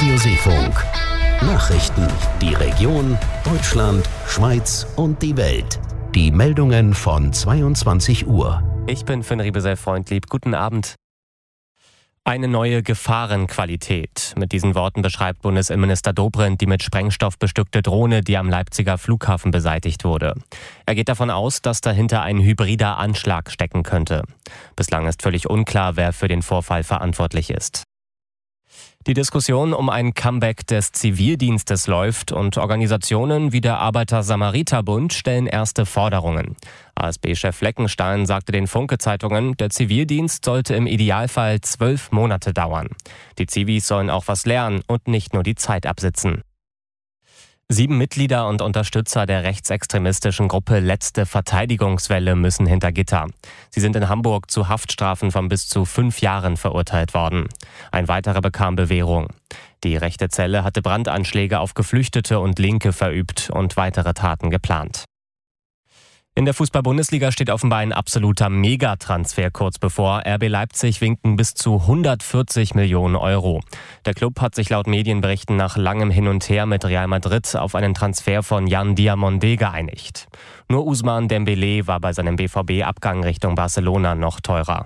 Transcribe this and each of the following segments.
Radio Seefunk. Nachrichten, die Region, Deutschland, Schweiz und die Welt. Die Meldungen von 22 Uhr. Ich bin Finn Riebesell-Freundlieb. Guten Abend. Eine neue Gefahrenqualität. Mit diesen Worten beschreibt Bundesinnenminister Dobrindt die mit Sprengstoff bestückte Drohne, die am Leipziger Flughafen beseitigt wurde. Er geht davon aus, dass dahinter ein hybrider Anschlag stecken könnte. Bislang ist völlig unklar, wer für den Vorfall verantwortlich ist. Die Diskussion um ein Comeback des Zivildienstes läuft und Organisationen wie der Arbeiter-Samariter-Bund stellen erste Forderungen. ASB-Chef Fleckenstein sagte den Funke-Zeitungen, der Zivildienst sollte im Idealfall 12 Monate dauern. Die Zivis sollen auch was lernen und nicht nur die Zeit absitzen. 7 Mitglieder und Unterstützer der rechtsextremistischen Gruppe Letzte Verteidigungswelle müssen hinter Gitter. Sie sind in Hamburg zu Haftstrafen von bis zu 5 Jahren verurteilt worden. Ein weiterer bekam Bewährung. Die rechte Zelle hatte Brandanschläge auf Geflüchtete und Linke verübt und weitere Taten geplant. In der Fußball-Bundesliga steht offenbar ein absoluter Megatransfer kurz bevor. RB Leipzig winken bis zu 140 Millionen Euro. Der Club hat sich laut Medienberichten nach langem Hin und Her mit Real Madrid auf einen Transfer von Yan Diomandé geeinigt. Nur Ousmane Dembélé war bei seinem BVB-Abgang Richtung Barcelona noch teurer.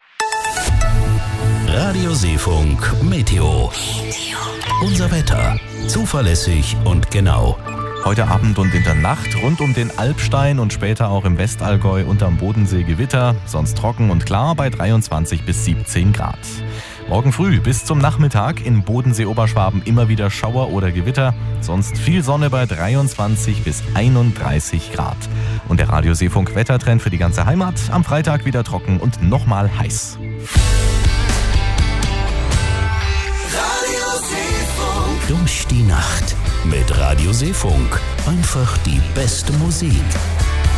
Radio Seefunk Meteo. Unser Wetter. Zuverlässig und genau. Heute Abend und in der Nacht rund um den Alpstein und später auch im Westallgäu und am Bodensee Gewitter, sonst trocken und klar bei 23 bis 17 Grad. Morgen früh bis zum Nachmittag in Bodensee-Oberschwaben immer wieder Schauer oder Gewitter, sonst viel Sonne bei 23 bis 31 Grad. Und der Radio Seefunk Wettertrend für die ganze Heimat, am Freitag wieder trocken und nochmal heiß. Radio Seefunk. Durch die Nacht mit Radio Seefunk. Einfach die beste Musik.